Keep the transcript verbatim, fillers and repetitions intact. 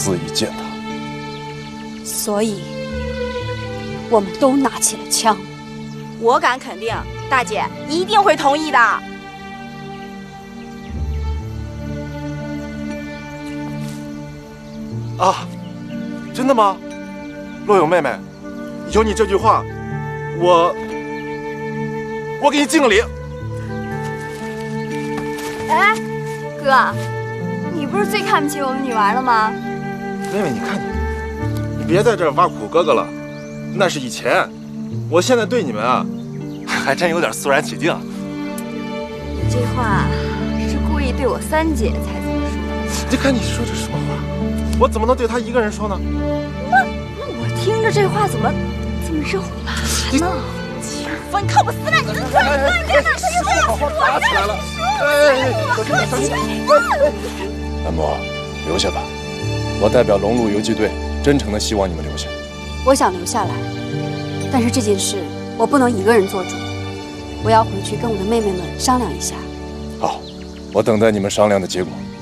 肆意践踏。 所以，我们都拿起了枪。 我敢肯定，大姐一定会同意的。 啊，真的吗？洛勇妹妹，有你这句话，我我给你敬个礼。 哎，哥，你不是最看不起我们女娃了吗？ 妹妹，你看你，你别在这儿挖苦哥哥了，那是以前，我现在对你们啊，还真有点肃然起敬。 你这话是故意对我三姐才这么说？ 你看你说这什么话？我怎么能对她一个人说呢？ 那那我听着这话怎么这么肉麻呢？ 分靠不死了，你这快快点呐！他又这样，我打起来了！哎，小心小心！ 南摩，留下吧。我代表龙路游击队，真诚的希望你们留下。 我想留下来，但是这件事我不能一个人做主，我要回去跟我的妹妹们商量一下。 好，我等待你们商量的结果。